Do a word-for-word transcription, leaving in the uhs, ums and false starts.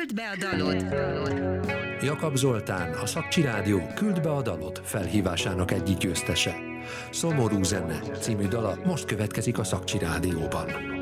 Küld be a dalod! Jakab Zoltán, a Szakcsi Rádió Küld be a dalod felhívásának egyik győztese. Szomorú zene című dala most következik a Szakcsi Rádióban.